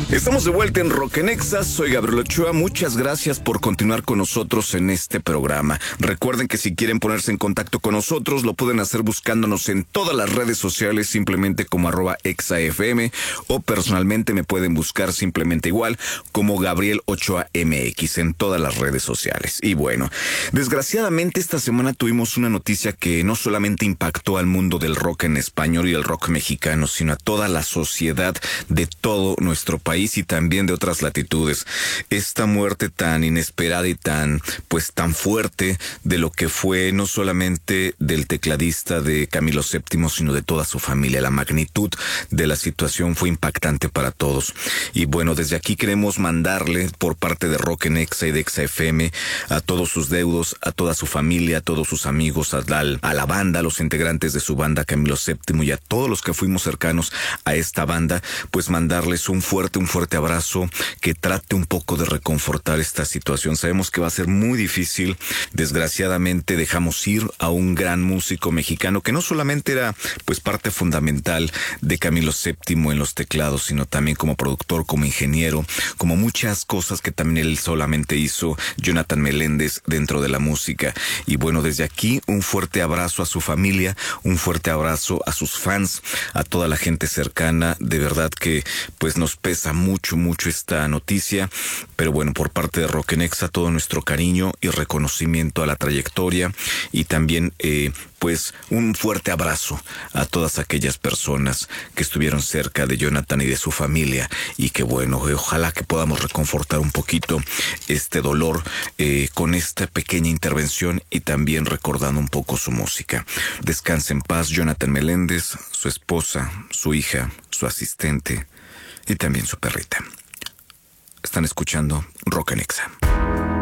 Estamos de vuelta en Rock en Exa, soy Gabriel Ochoa, muchas gracias por continuar con nosotros en este programa. Recuerden que si quieren ponerse en contacto con nosotros, lo pueden hacer buscándonos en todas las redes sociales, simplemente como @exafm, o personalmente me pueden buscar simplemente igual, como Gabriel Ochoa MX, en todas las redes sociales. Y bueno, desgraciadamente esta semana tuvimos una noticia que no solamente impactó al mundo del rock en español y el rock mexicano, sino a toda la sociedad de todo nuestro país y también de otras latitudes. Esta muerte tan inesperada y tan fuerte de lo que fue no solamente del tecladista de Camilo VII, sino de toda su familia. La magnitud de la situación fue impactante para todos. Y bueno, desde aquí queremos mandarle por parte de Rock en Exa y de Exa FM a todos sus deudos, a toda su familia, a todos sus amigos, a la banda, a los integrantes de su banda Camilo VII y a todos los que fuimos cercanos a esta banda, pues mandarles un fuerte abrazo que trate un poco de reconfortar esta situación. Sabemos que va a ser muy difícil. Desgraciadamente dejamos ir a un gran músico mexicano que no solamente era parte fundamental de Camilo VII en los teclados, sino también como productor, como ingeniero, como muchas cosas que también él solamente hizo Jonathan Meléndez dentro de la música. Y bueno, desde aquí un fuerte abrazo a su familia, un fuerte abrazo a sus fans, a toda la gente cercana. De verdad que nos pesa mucho esta noticia, pero bueno, por parte de Rock en Exa todo nuestro cariño y reconocimiento a la trayectoria y también un fuerte abrazo a todas aquellas personas que estuvieron cerca de Jonathan y de su familia, y que bueno, ojalá que podamos reconfortar un poquito este dolor con esta pequeña intervención y también recordando un poco su música. Descanse en paz Jonathan Meléndez, su esposa, su hija, su asistente y también su perrita. Están escuchando Rock en Exa.